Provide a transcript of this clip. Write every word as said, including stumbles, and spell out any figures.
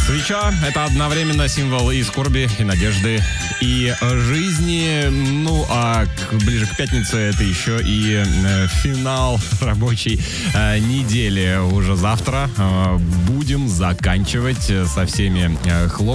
Свеча — это одновременно символ и скорби, и надежды, и жизни. Ну, а к, ближе к пятнице это еще и э, финал рабочей э, недели. Уже завтра э, будем заканчивать со всеми э, хлопотами.